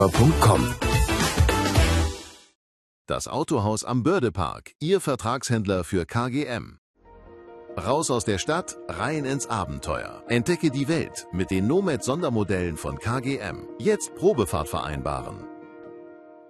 Das Autohaus am Bördepark, Ihr Vertragshändler für KGM. Raus aus der Stadt, rein ins Abenteuer. Entdecke die Welt mit den Nomad-Sondermodellen von KGM. Jetzt Probefahrt vereinbaren.